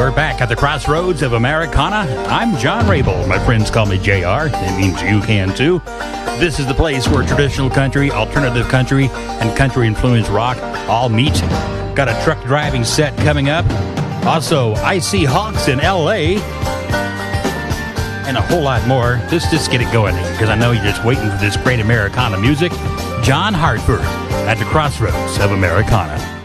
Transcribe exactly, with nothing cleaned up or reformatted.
We're back at the crossroads of Americana. I'm John Rabel. My friends call me J R. It means you can too. This is the place where traditional country, alternative country, and country-influenced rock all meet. Got a truck driving set coming up. Also, I See Hawks in L A and a whole lot more. Just, just get it going because I know you're just waiting for this great Americana music. John Hartford at the crossroads of Americana.